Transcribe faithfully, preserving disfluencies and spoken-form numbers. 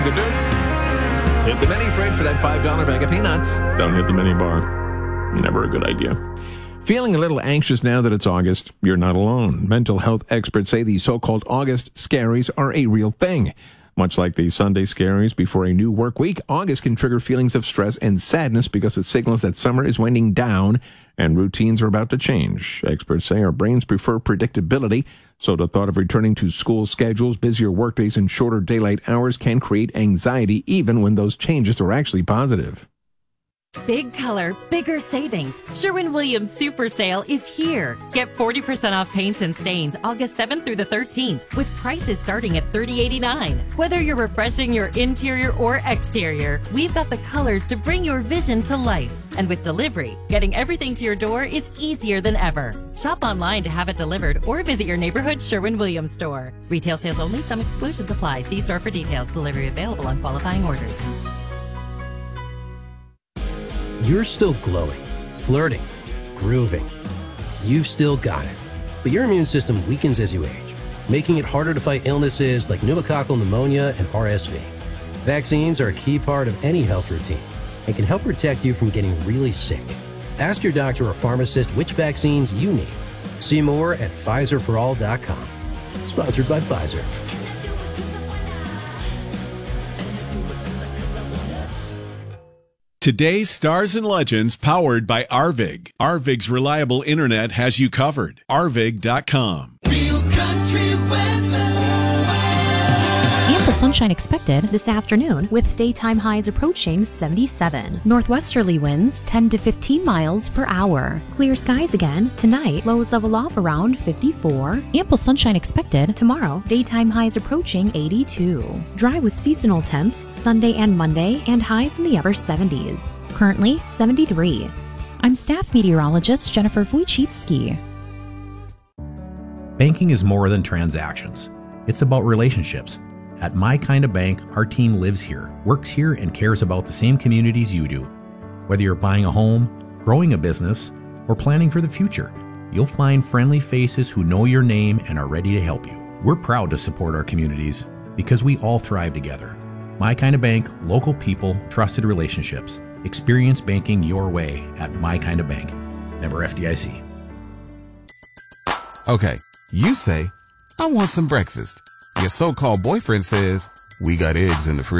Hit the mini fridge for that five dollar bag of peanuts. Don't hit the mini bar. Never a good idea. Feeling a little anxious now that it's August? You're not alone. Mental health experts say these so-called August scaries are a real thing. Much like the Sunday scaries before a new work week, August can trigger feelings of stress and sadness because it signals that summer is winding down and routines are about to change. Experts say our brains prefer predictability, so the thought of returning to school schedules, busier workdays, and shorter daylight hours can create anxiety even when those changes are actually positive. Big color, bigger savings. Sherwin-Williams Super Sale is here. Get forty percent off paints and stains August seventh through the thirteenth with prices starting at thirty eighty-nine. Whether you're refreshing your interior or exterior, we've got the colors to bring your vision to life. And with delivery, getting everything to your door is easier than ever. Shop online to have it delivered or visit your neighborhood Sherwin-Williams store. Retail sales only. Some exclusions apply. See store for details. Delivery available on qualifying orders. You're still glowing, flirting, grooving. You've still got it. But your immune system weakens as you age, making it harder to fight illnesses like pneumococcal pneumonia and R S V. Vaccines are a key part of any health routine and can help protect you from getting really sick. Ask your doctor or pharmacist which vaccines you need. See more at Pfizer for all dot com. Sponsored by Pfizer. Today's Stars and Legends powered by Arvig. Arvig's reliable internet has you covered. Arvig dot com. Real country weather. Ample sunshine expected this afternoon with daytime highs approaching seventy-seven. Northwesterly winds ten to fifteen miles per hour. Clear skies again tonight, lows level off around fifty-four. Ample sunshine expected tomorrow, daytime highs approaching eighty-two. Dry with seasonal temps Sunday and Monday and highs in the upper seventies. Currently seventy-three. I'm staff meteorologist Jennifer Wojcicki. Banking is more than transactions. It's about relationships. At My Kind of Bank, our team lives here, works here, and cares about the same communities you do. Whether you're buying a home, growing a business, or planning for the future, you'll find friendly faces who know your name and are ready to help you. We're proud to support our communities because we all thrive together. My Kind of Bank, local people, trusted relationships. Experience banking your way at My Kind of Bank. Member F D I C. Okay, you say, I want some breakfast. Your so-called boyfriend says, we got eggs in the fridge.